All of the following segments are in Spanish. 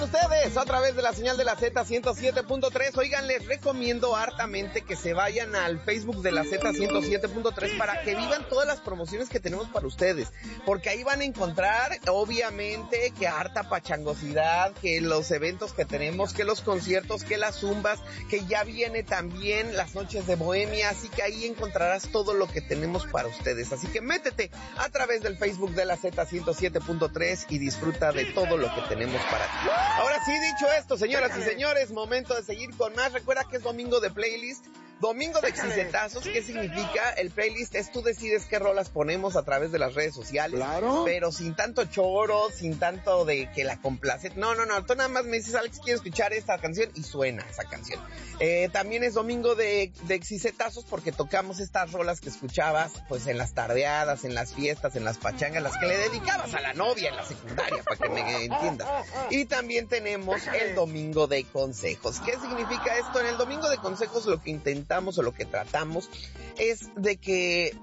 Ustedes a través de la señal de la Z107.3. Oigan, les recomiendo hartamente que se vayan al Facebook de la Z107.3 para que vivan todas las promociones que tenemos para ustedes, porque ahí van a encontrar obviamente que harta pachangosidad, que los eventos que tenemos, que los conciertos, que las zumbas, que ya viene también las noches de bohemia, así que ahí encontrarás todo lo que tenemos para ustedes. Así que métete a través del Facebook de la Z107.3 y disfruta de todo lo que tenemos para ti. Ahora sí, dicho esto, señoras y señores, momento de seguir con más. Recuerda que es domingo de playlist, domingo de exicetazos. ¿Qué significa? El playlist es tú decides qué rolas ponemos a través de las redes sociales. Claro. Pero sin tanto choro, sin tanto de que la complace. No, tú nada más me dices, Alex, quiero escuchar esta canción y suena esa canción. También es domingo de exicetazos porque tocamos estas rolas que escuchabas pues en las tardeadas, en las fiestas, en las pachangas, las que le dedicabas a la novia en la secundaria, para que me entiendas. Y también tenemos el domingo de consejos. ¿Qué significa esto? En el domingo de consejos lo que intentamos o lo que tratamos es de que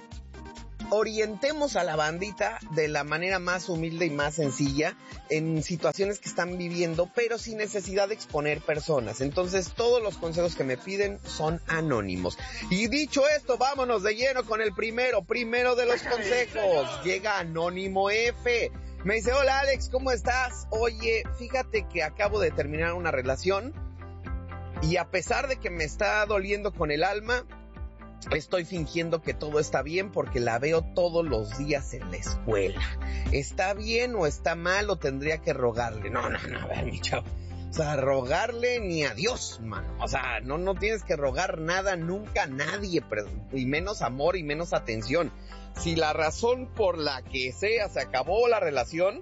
orientemos a la bandita de la manera más humilde y más sencilla en situaciones que están viviendo, pero sin necesidad de exponer personas. Entonces todos los consejos que me piden son anónimos. Y dicho esto, vámonos de lleno con el primero de los consejos. Llega Anónimo F. Me dice, hola Alex, ¿cómo estás? Oye, fíjate que acabo de terminar una relación y a pesar de que me está doliendo con el alma, estoy fingiendo que todo está bien porque la veo todos los días en la escuela. ¿Está bien o está mal o tendría que rogarle? No, a ver, mi chavo. O sea, rogarle ni a Dios, mano. O sea, no tienes que rogar nada nunca a nadie, y menos amor y menos atención. Si la razón por la que sea se acabó la relación,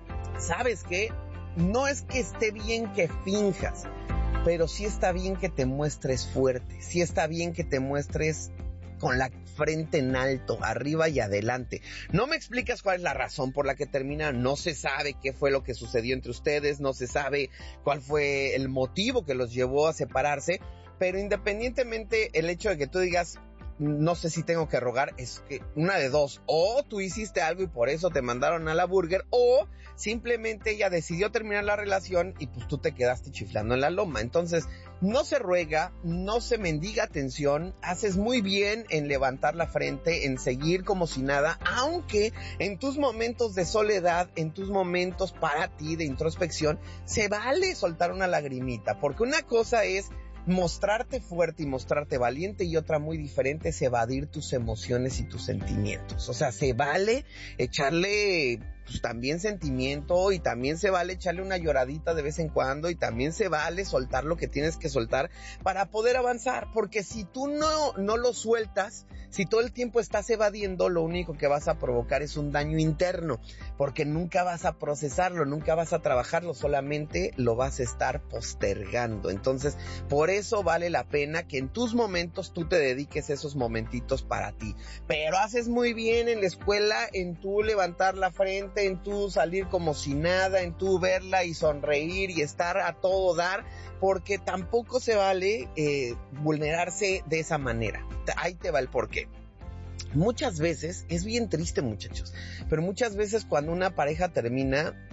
¿sabes qué? No es que esté bien que finjas, pero sí está bien que te muestres fuerte, sí está bien que te muestres con la frente en alto, arriba y adelante. No me explicas cuál es la razón por la que termina, no se sabe qué fue lo que sucedió entre ustedes, no se sabe cuál fue el motivo que los llevó a separarse, pero independientemente el hecho de que tú digas, no sé si tengo que rogar, es que una de dos, o tú hiciste algo y por eso te mandaron a la burger, o simplemente ella decidió terminar la relación y pues tú te quedaste chiflando en la loma. Entonces, no se ruega, no se mendiga atención, haces muy bien en levantar la frente, en seguir como si nada, aunque en tus momentos de soledad, en tus momentos para ti de introspección, se vale soltar una lagrimita, porque una cosa es mostrarte fuerte y mostrarte valiente y otra muy diferente es evadir tus emociones y tus sentimientos. O sea, se vale echarle pues también sentimiento y también se vale echarle una lloradita de vez en cuando y también se vale soltar lo que tienes que soltar para poder avanzar, porque si tú no lo sueltas, si todo el tiempo estás evadiendo, lo único que vas a provocar es un daño interno, porque nunca vas a procesarlo, nunca vas a trabajarlo, solamente lo vas a estar postergando. Entonces, por eso vale la pena que en tus momentos tú te dediques esos momentitos para ti, pero haces muy bien en la escuela en tú levantar la frente, en tú salir como si nada, en tú verla y sonreír y estar a todo dar, porque tampoco se vale vulnerarse de esa manera. Ahí te va el porqué. Muchas veces, es bien triste muchachos, pero muchas veces cuando una pareja termina,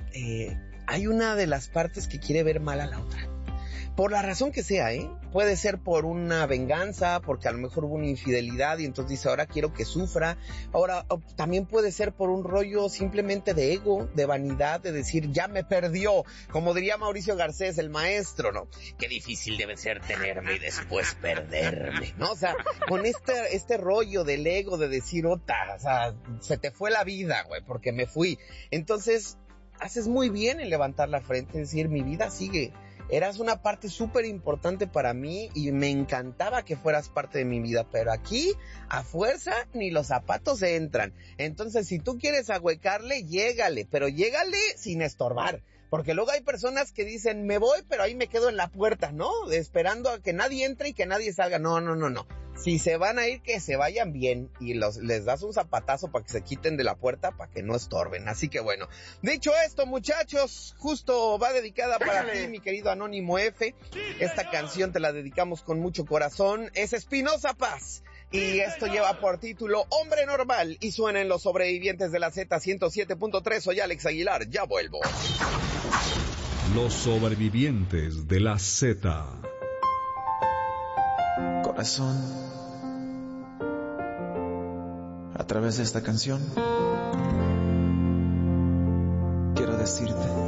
hay una de las partes que quiere ver mal a la otra. Por la razón que sea, puede ser por una venganza, porque a lo mejor hubo una infidelidad y entonces dice, ahora quiero que sufra. Ahora, también puede ser por un rollo simplemente de ego, de vanidad, de decir, ya me perdió. Como diría Mauricio Garcés, el maestro, ¿no? Qué difícil debe ser tenerme y después perderme, ¿no? O sea, con este rollo del ego de decir, o sea, se te fue la vida, güey, porque me fui. Entonces, haces muy bien en levantar la frente y decir, mi vida sigue. Eras una parte súper importante para mí y me encantaba que fueras parte de mi vida, pero aquí, a fuerza, ni los zapatos entran. Entonces, si tú quieres ahuecarle, llégale, pero llégale sin estorbar. Porque luego hay personas que dicen, me voy, pero ahí me quedo en la puerta, ¿no? Esperando a que nadie entre y que nadie salga. No. Si se van a ir, que se vayan bien y les das un zapatazo para que se quiten de la puerta, para que no estorben. Así que bueno, dicho esto, muchachos, justo va dedicada para ti, mi querido Anónimo F. Esta canción te la dedicamos con mucho corazón. Es Espinosa Paz. Y esto lleva por título Hombre Normal y suena en Los Sobrevivientes de la Z107.3. Soy Alex Aguilar, ya vuelvo. Los sobrevivientes de la Z. Corazón, a través de esta canción quiero decirte